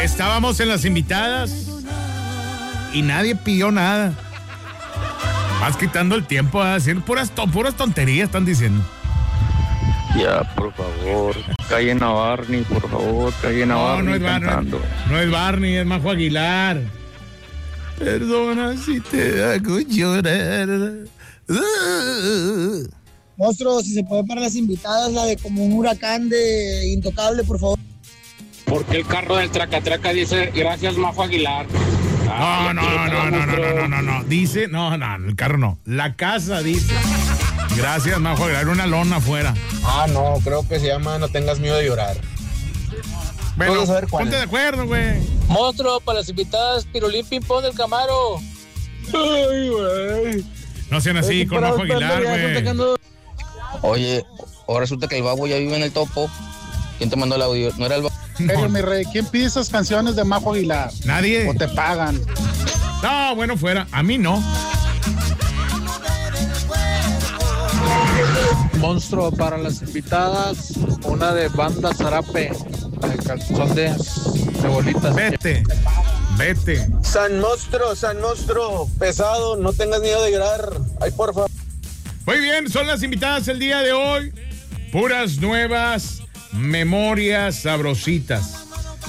Estábamos en las invitadas y nadie pidió nada. Vas quitando el tiempo a decir puras tonterías están diciendo. Ya, por favor, callen a Barney, por favor, callen a Barney. No es Barney, no es Barney, es Majo Aguilar. Perdona si te hago llorar. Monstruo, si se puede para las invitadas, la de como un huracán de Intocable, por favor. Porque el carro del Traca-Traca dice, gracias, Majo Aguilar. No. Dice, no, el carro no. La casa dice, gracias, Majo Aguilar, una lona afuera. No, creo que se llama No tengas miedo de llorar. Bueno, ponte de acuerdo, güey. Monstruo, para las invitadas, Pirulín Pimpón del Camaro. Ay, güey. No sean así con Majo Aguilar, güey. Oye, ahora resulta que el Babo ya vive en el Topo. ¿Quién te mandó el audio? ¿No era el Babo? Pero, mi rey, ¿quién pide esas canciones de Majo Aguilar? Nadie. ¿O te pagan? No, bueno, fuera. A mí no. Monstruo, para las invitadas, una de Banda Zarape, de calzón de bolitas. Vete. San Monstruo, pesado, no tengas miedo de llorar. Ay, por favor. Muy bien, son las invitadas el día de hoy. Puras nuevas memorias sabrositas.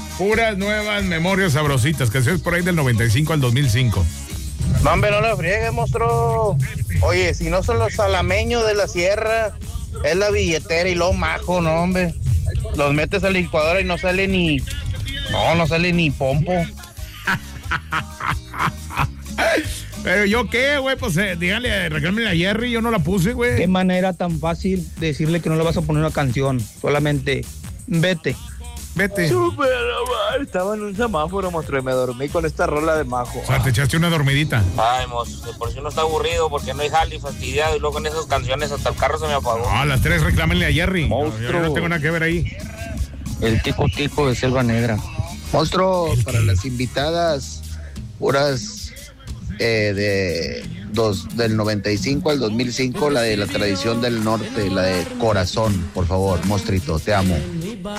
Canciones por ahí del 95 al 2005. No, hombre, no le friegues, monstruo. Oye, si no son los salameños de la sierra, es la billetera y lo Majo, no, hombre. Los metes a la licuadora y no sale ni pompo. Pero yo qué, güey, pues díganle, reclámenle a Jerry, yo no la puse, güey. Qué manera tan fácil de decirle que no le vas a poner una canción. Solamente, vete. Estaba en un semáforo, monstruo, y me dormí con esta rola de Majo. O sea, te echaste una dormidita. Ay, monstruo, por si uno está aburrido porque no hay jale y fastidiado y luego con esas canciones hasta el carro se me apagó. No, a las 3 reclámenle a Jerry. Monstruo. Yo no tengo nada que ver ahí. El tico de Selva Negra. Monstruo, para las invitadas, puras del 95 al 2005, la de la tradición del norte, la de Corazón, por favor, monstruito, te amo.